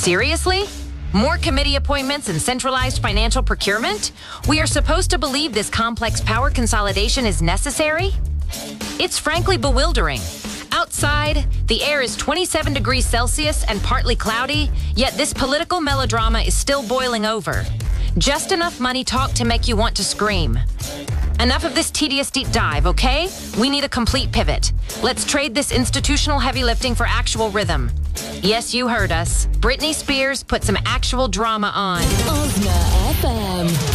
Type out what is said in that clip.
Seriously? More committee appointments and centralized financial procurement? We are supposed to believe this complex power consolidation is necessary? It's frankly bewildering. Outside, the air is 27 degrees Celsius and partly cloudy, yet this political melodrama is still boiling over. Just enough money talk to make you want to scream. Enough of this tedious deep dive, okay? We need a complete pivot. Let's trade this institutional heavy lifting for actual rhythm. Yes, you heard us. Britney Spears put some actual drama on. Ozna FM.